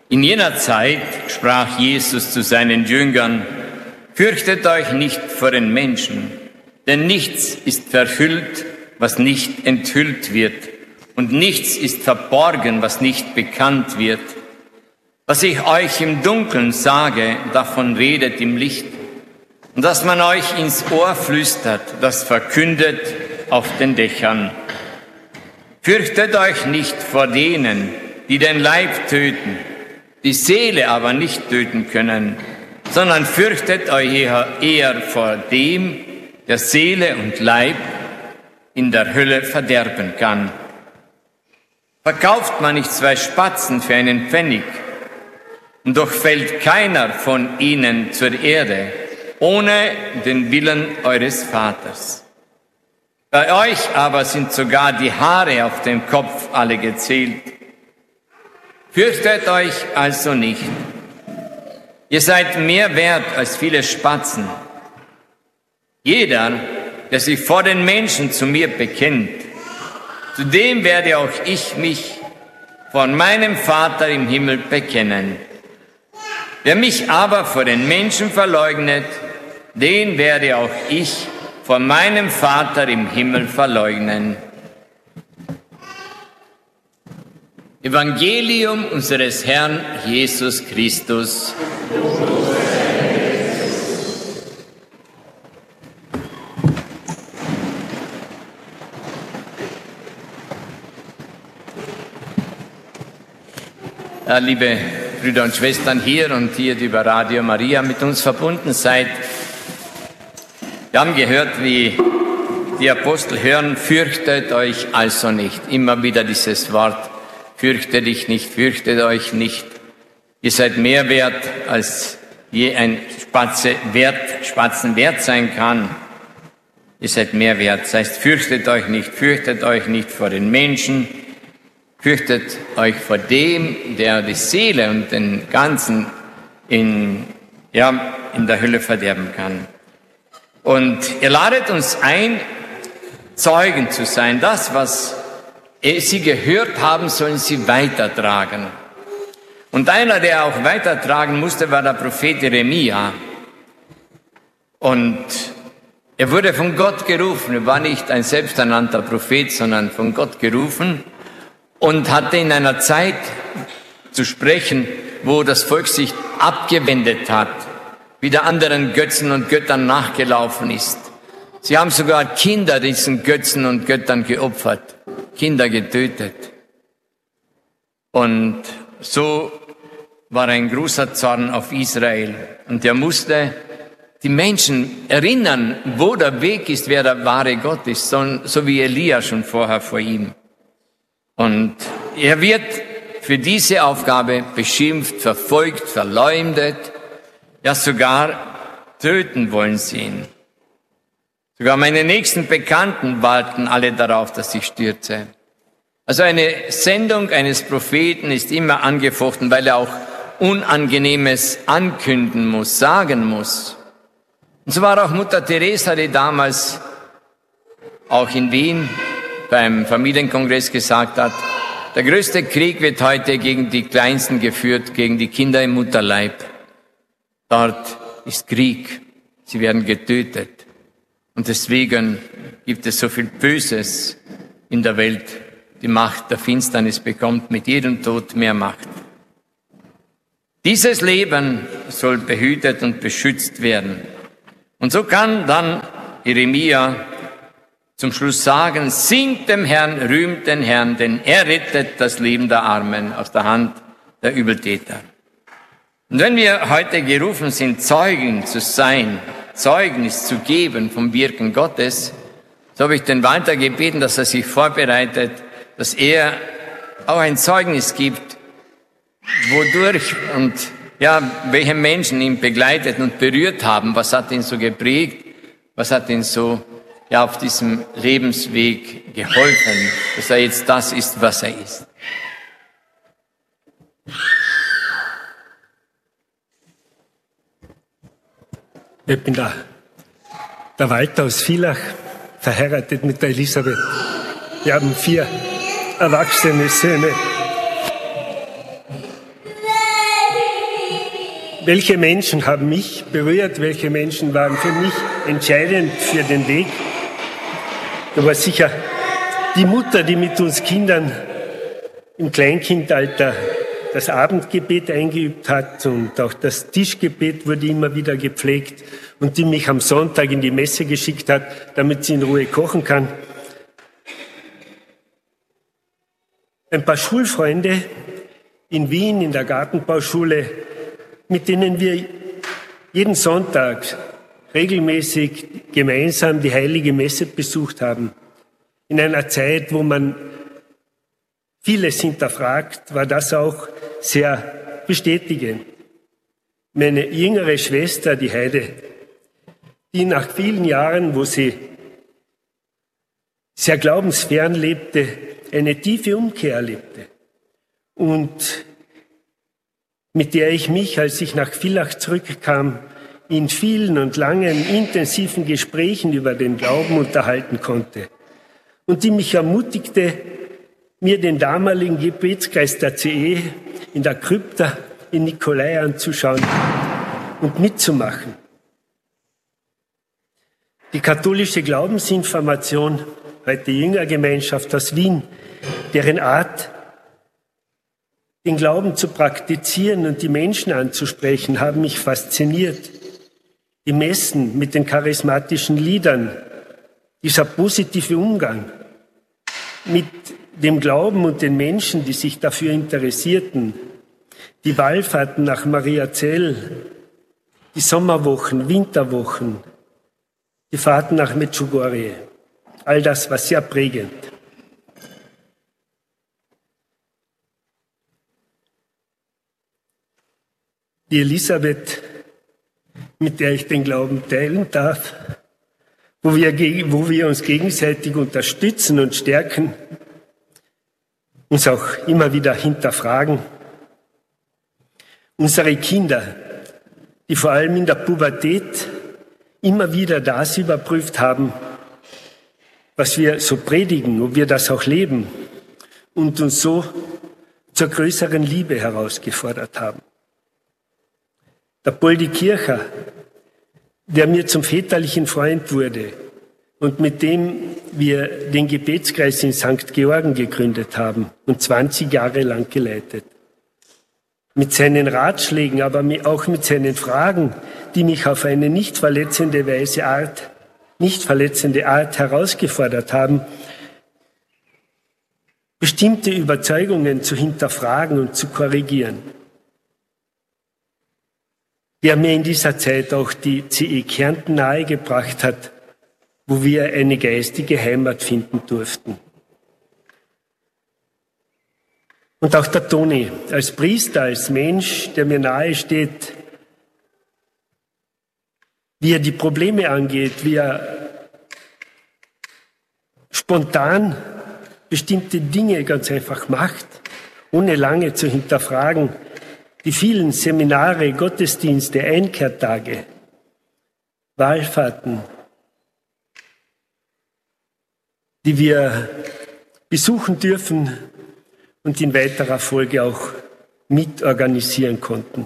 In jener Zeit sprach Jesus zu seinen Jüngern: Fürchtet euch nicht vor den Menschen, denn nichts ist verhüllt, was nicht enthüllt wird, und nichts ist verborgen, was nicht bekannt wird. Was ich euch im Dunkeln sage, davon redet im Licht. Und was man euch ins Ohr flüstert, das verkündet auf den Dächern. Fürchtet euch nicht vor denen, die den Leib töten, die Seele aber nicht töten können, sondern fürchtet euch eher vor dem, der Seele und Leib in der Hölle verderben kann. Verkauft man nicht 2 Spatzen für einen Pfennig, und doch fällt keiner von ihnen zur Erde, ohne den Willen eures Vaters. Bei euch aber sind sogar die Haare auf dem Kopf alle gezählt. Fürchtet euch also nicht. Ihr seid mehr wert als viele Spatzen. Jeder, der sich vor den Menschen zu mir bekennt, zu dem werde auch ich mich vor meinem Vater im Himmel bekennen. Wer mich aber vor den Menschen verleugnet, den werde auch ich vor meinem Vater im Himmel verleugnen. Evangelium unseres Herrn Jesus Christus. Ja, liebe Brüder und Schwestern hier und hier, die über Radio Maria mit uns verbunden seid. Wir haben gehört, wie die Apostel hören: Fürchtet euch also nicht. Immer wieder dieses Wort: Fürchtet dich nicht, fürchtet euch nicht. Ihr seid mehr wert, als je ein Spatzen wert sein kann. Ihr seid mehr wert. Das heißt, fürchtet euch nicht vor den Menschen. Fürchtet euch vor dem, der die Seele und den Ganzen in der Hölle verderben kann. Und ihr ladet uns ein, Zeugen zu sein. Das, was sie gehört haben, sollen sie weitertragen. Und einer, der auch weitertragen musste, war der Prophet Jeremia. Und er wurde von Gott gerufen. Er war nicht ein selbsternannter Prophet, sondern von Gott gerufen. Und hatte in einer Zeit zu sprechen, wo das Volk sich abgewendet hat, wieder anderen Götzen und Göttern nachgelaufen ist. Sie haben sogar Kinder diesen Götzen und Göttern geopfert, Kinder getötet. Und so war ein großer Zorn auf Israel. Und er musste die Menschen erinnern, wo der Weg ist, wer der wahre Gott ist, so wie Elia schon vorher vor ihm. Und er wird für diese Aufgabe beschimpft, verfolgt, verleumdet, ja sogar töten wollen sie ihn. Sogar meine nächsten Bekannten warten alle darauf, dass ich stürze. Also eine Sendung eines Propheten ist immer angefochten, weil er auch Unangenehmes ankündigen muss, sagen muss. Und so war auch Mutter Teresa, die damals auch in Wien beim Familienkongress gesagt hat: Der größte Krieg wird heute gegen die Kleinsten geführt, gegen die Kinder im Mutterleib. Dort ist Krieg. Sie werden getötet. Und deswegen gibt es so viel Böses in der Welt. Die Macht der Finsternis bekommt mit jedem Tod mehr Macht. Dieses Leben soll behütet und beschützt werden. Und so kann dann Jeremia zum Schluss sagen: Singt dem Herrn, rühmt den Herrn, denn er rettet das Leben der Armen aus der Hand der Übeltäter. Und wenn wir heute gerufen sind, Zeugen zu sein, Zeugnis zu geben vom Wirken Gottes, so habe ich den Walter gebeten, dass er sich vorbereitet, dass er auch ein Zeugnis gibt, wodurch und welche Menschen ihn begleitet und berührt haben, was hat ihn so geprägt, was hat ihn so auf diesem Lebensweg geholfen, dass er jetzt das ist, was er ist. Ich bin der Walter aus Villach, verheiratet mit der Elisabeth. Wir haben 4 erwachsene Söhne. welche Menschen haben mich berührt, welche Menschen waren für mich entscheidend für den Weg. Da war sicher die Mutter, die mit uns Kindern im Kleinkindalter das Abendgebet eingeübt hat und auch das Tischgebet wurde immer wieder gepflegt und die mich am Sonntag in die Messe geschickt hat, damit sie in Ruhe kochen kann. Ein paar Schulfreunde in Wien in der Gartenbauschule, mit denen wir jeden Sonntag regelmäßig gemeinsam die Heilige Messe besucht haben. In einer Zeit, wo man vieles hinterfragt, war das auch sehr bestätigend. Meine jüngere Schwester, die Heide, die nach vielen Jahren, wo sie sehr glaubensfern lebte, eine tiefe Umkehr erlebte und mit der ich mich, als ich nach Villach zurückkam, in vielen und langen, intensiven Gesprächen über den Glauben unterhalten konnte und die mich ermutigte, mir den damaligen Gebetskreis der CE in der Krypta in Nikolai anzuschauen und mitzumachen. Die katholische Glaubensinformation, heute Jüngergemeinschaft aus Wien, deren Art, den Glauben zu praktizieren und die Menschen anzusprechen, haben mich fasziniert. Die Messen mit den charismatischen Liedern, dieser positive Umgang mit dem Glauben und den Menschen, die sich dafür interessierten, die Wallfahrten nach Mariazell, die Sommerwochen, Winterwochen, die Fahrten nach Medjugorje, all das war sehr prägend. Die Elisabeth, mit der ich den Glauben teilen darf, wo wir uns gegenseitig unterstützen und stärken, uns auch immer wieder hinterfragen. Unsere Kinder, die vor allem in der Pubertät immer wieder das überprüft haben, was wir so predigen, ob wir das auch leben und uns so zur größeren Liebe herausgefordert haben. Der Poldi Kircher, der mir zum väterlichen Freund wurde und mit dem wir den Gebetskreis in St. Georgen gegründet haben und 20 Jahre lang geleitet. Mit seinen Ratschlägen, aber auch mit seinen Fragen, die mich auf eine nicht verletzende Art herausgefordert haben, bestimmte Überzeugungen zu hinterfragen und zu korrigieren. Der mir in dieser Zeit auch die CE Kärnten nahegebracht hat, wo wir eine geistige Heimat finden durften. Und auch der Toni, als Priester, als Mensch, der mir nahe steht, wie er die Probleme angeht, wie er spontan bestimmte Dinge ganz einfach macht, ohne lange zu hinterfragen. Die vielen Seminare, Gottesdienste, Einkehrtage, Wallfahrten, die wir besuchen dürfen und in weiterer Folge auch mitorganisieren konnten.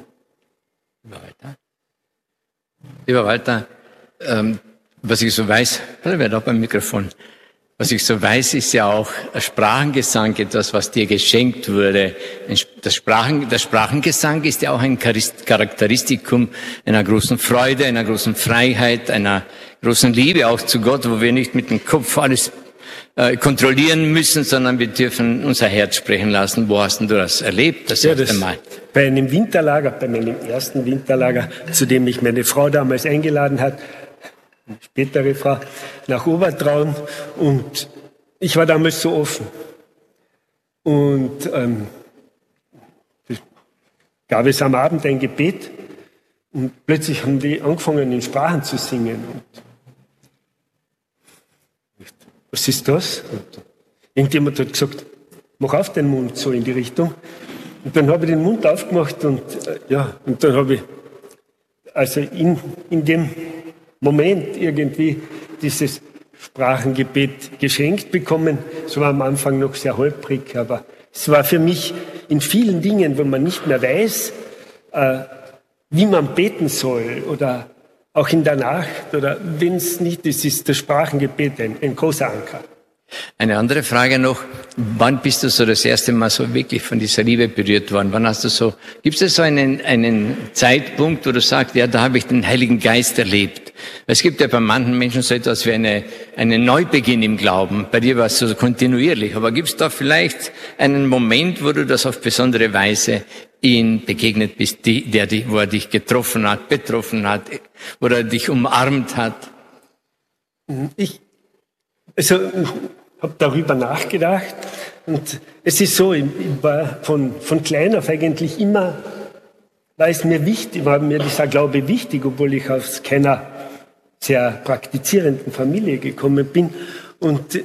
Lieber Walter, was ich so weiß, wer da beim Mikrofon, was ich so weiß, ist ja auch Sprachengesang etwas, was dir geschenkt wurde. Der Sprachengesang ist ja auch ein Charakteristikum einer großen Freude, einer großen Freiheit, einer großen Liebe auch zu Gott, wo wir nicht mit dem Kopf alles kontrollieren müssen, sondern wir dürfen unser Herz sprechen lassen. Wo hast denn du das erlebt, das erste Mal? Bei einem Winterlager, bei meinem ersten Winterlager, zu dem mich meine Frau damals eingeladen hat, eine spätere Frau, nach Obertraun, und ich war damals so offen. Und gab es am Abend ein Gebet und plötzlich haben die angefangen, in Sprachen zu singen. Und was ist das? Und irgendjemand hat gesagt, mach auf den Mund, so in die Richtung. Und dann habe ich den Mund aufgemacht und und dann habe ich also in dem Moment irgendwie dieses Sprachengebet geschenkt bekommen. Es war am Anfang noch sehr holprig, aber es war für mich in vielen Dingen, wo man nicht mehr weiß, wie man beten soll oder auch in der Nacht oder wenn es nicht ist, ist das Sprachengebet ein großer Anker. Eine andere Frage noch, wann bist du so das erste Mal so wirklich von dieser Liebe berührt worden? Wann hast du so, gibt es so einen Zeitpunkt, wo du sagst, ja, da habe ich den Heiligen Geist erlebt? Es gibt ja bei manchen Menschen so etwas wie einen Neubeginn im Glauben. Bei dir war es so kontinuierlich. Aber gibt es da vielleicht einen Moment, wo du das auf besondere Weise ihm begegnet bist, wo er dich getroffen hat, betroffen hat, wo er dich umarmt hat? Ich habe darüber nachgedacht und es ist so, ich war von klein auf eigentlich immer, war mir dieser Glaube wichtig, obwohl ich aus keiner sehr praktizierenden Familie gekommen bin. Und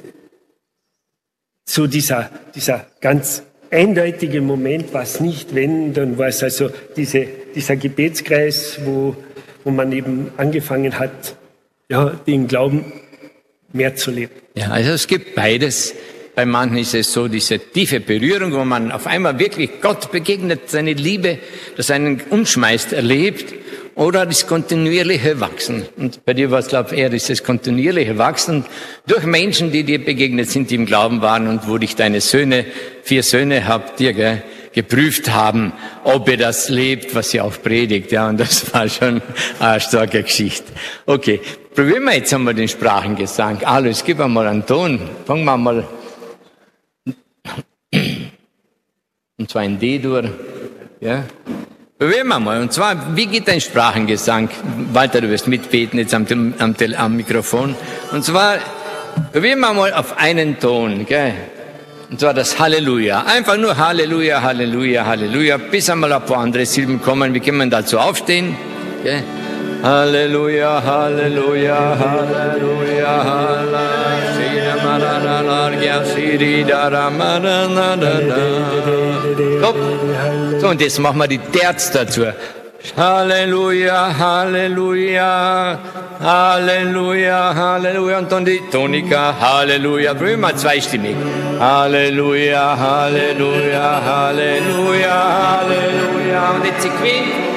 so dieser ganz eindeutige Moment war es nicht, dann war es also dieser Gebetskreis, wo man eben angefangen hat, ja, den Glauben mehr zu leben. Ja, also es gibt beides. Bei manchen ist es so diese tiefe Berührung, wo man auf einmal wirklich Gott begegnet, seine Liebe, das einen umschmeißt, erlebt, oder das kontinuierliche Wachsen. Und bei dir war es, glaube ich, eher dieses kontinuierliche Wachsen durch Menschen, die dir begegnet sind, die im Glauben waren und wo dich deine 4 Söhne habt dir geprüft haben, ob ihr das lebt, was ihr auch predigt. Ja, und das war schon eine starke Geschichte. Okay, probieren wir jetzt einmal den Sprachengesang. Alles, gib einmal einen Ton. Fangen wir mal. Und zwar in D-Dur. Ja. Probieren wir mal. Und zwar, wie geht dein Sprachengesang? Walter, du wirst mitbeten jetzt am Mikrofon. Und zwar, probieren wir mal auf einen Ton, gell? Und zwar das Halleluja. Einfach nur Halleluja, Halleluja, Halleluja, bis einmal ein paar andere Silben kommen. Wie können wir dazu aufstehen? Okay. Halleluja, Halleluja, Halleluja, Halleluja. So, und jetzt machen wir die Terz dazu. Halleluja, Halleluja, Halleluja, Halleluja. Und dann die Tonika, Halleluja. Probieren wir zweistimmig. Halleluja, Halleluja, Halleluja, Halleluja. Und jetzt sequent.